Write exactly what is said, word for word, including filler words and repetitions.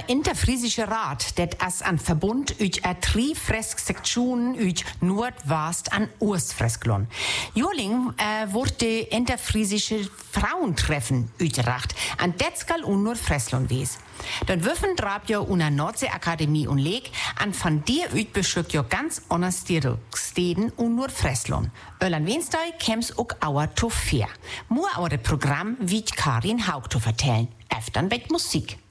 Der Interfriesische Rat, det as an Verbund üch er tri Fresk-Sektionen üch Nordwast an Ostfresklon. Joling äh, wurde Interfriesische Frauentreffen üchracht, an Detzgal und Nordfreslon wies. Dann würfen drab jo una Nordsee-Akademie und Leg an von dir üt beschrückt jo ganz honestiere Steden und Nordfreslon. Ölan Wenstei käms ook auer to fair. Mua auer Programm wie Karin Haug zu vertellen. Öftern mit Musik.